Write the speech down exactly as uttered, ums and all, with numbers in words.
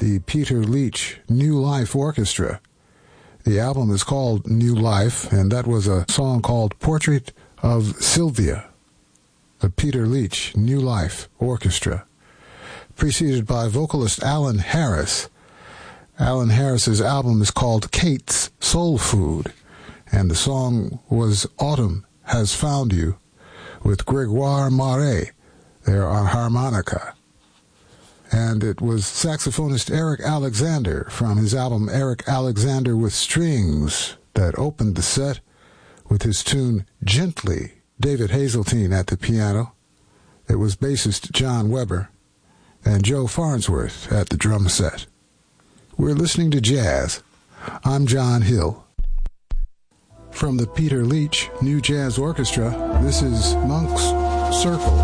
the Peter Leach New Life Orchestra. The album is called New Life, and that was a song called Portrait of Sylvia. The Peter Leach New Life Orchestra, preceded by vocalist Alan Harris. Alan Harris's album is called Kate's Soul Food, and the song was Autumn Has Found You, with Gregoire Marais there on harmonica. And it was saxophonist Eric Alexander from his album Eric Alexander with Strings that opened the set with his tune Gently, David Hazeltine at the piano. It was bassist John Weber and Joe Farnsworth at the drum set. We're listening to jazz. I'm John Hill. From the Peter Leach New Jazz Orchestra, this is Monk's Circle.